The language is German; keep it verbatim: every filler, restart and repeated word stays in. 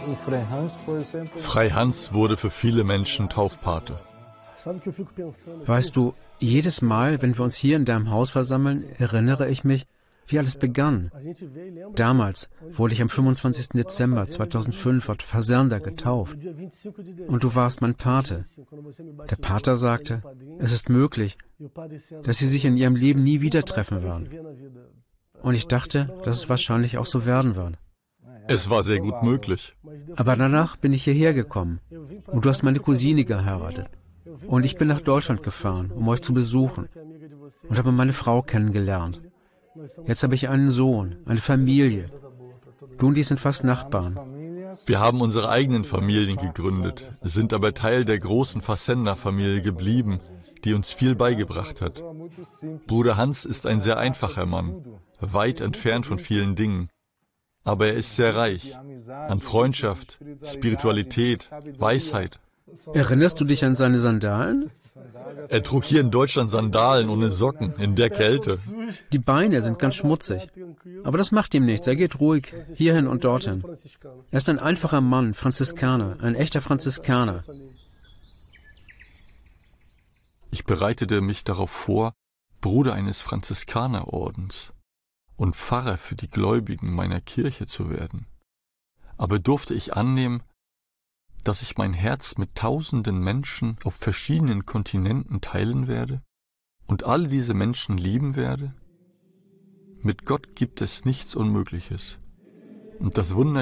Frei Hans wurde für viele Menschen Taufpate. Weißt du, jedes Mal, wenn wir uns hier in deinem Haus versammeln, erinnere ich mich, wie alles begann. Damals wurde ich am fünfundzwanzigsten Dezember zweitausendfünf auf Fazenda getauft. Und du warst mein Pate. Der Pater sagte, es ist möglich, dass sie sich in ihrem Leben nie wieder treffen werden. Und ich dachte, dass es wahrscheinlich auch so werden wird. Es war sehr gut möglich. Aber danach bin ich hierher gekommen und du hast meine Cousine geheiratet. Und ich bin nach Deutschland gefahren, um euch zu besuchen und habe meine Frau kennengelernt. Jetzt habe ich einen Sohn, eine Familie. Du und ich sind fast Nachbarn. Wir haben unsere eigenen Familien gegründet, sind aber Teil der großen Fazenda-Familie geblieben, die uns viel beigebracht hat. Bruder Hans ist ein sehr einfacher Mann, weit entfernt von vielen Dingen. Aber er ist sehr reich an Freundschaft, Spiritualität, Weisheit. Erinnerst du dich an seine Sandalen? Er trug hier in Deutschland Sandalen ohne Socken, in der Kälte. Die Beine sind ganz schmutzig. Aber das macht ihm nichts, er geht ruhig hierhin und dorthin. Er ist ein einfacher Mann, Franziskaner, ein echter Franziskaner. Ich bereitete mich darauf vor, Bruder eines Franziskanerordens und Pfarrer für die Gläubigen meiner Kirche zu werden. Aber durfte ich annehmen, dass ich mein Herz mit tausenden Menschen auf verschiedenen Kontinenten teilen werde und alle diese Menschen lieben werde? Mit Gott gibt es nichts Unmögliches. Und das Wunder